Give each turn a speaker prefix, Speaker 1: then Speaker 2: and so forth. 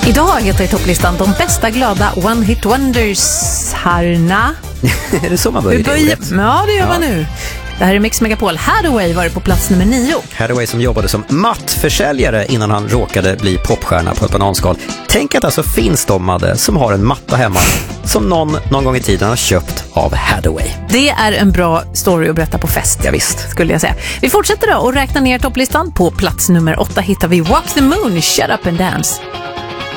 Speaker 1: Idag heter topplistan de bästa glada One Hit Wonders. Harna.
Speaker 2: Är det så man börjar?
Speaker 1: Ja, det gör man nu. Det här är Mix Megapol. Hathaway var det på plats nummer 9.
Speaker 2: Hathaway som jobbade som mattförsäljare innan han råkade bli popstjärna på ett bananskal. Tänk att det alltså finns de som har en matta hemma som någon gång i tiden har köpt av Hathaway.
Speaker 1: Det är en bra story att berätta på fest.
Speaker 2: Ja, visst.
Speaker 1: Skulle jag säga. Vi fortsätter då och räknar ner topplistan. På plats nummer 8 hittar vi Walk the Moon, Shut Up and Dance.